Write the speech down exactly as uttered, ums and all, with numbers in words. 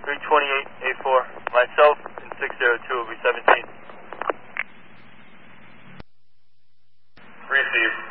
three twenty-eight A four. Myself and six zero two will be seventeen. Received.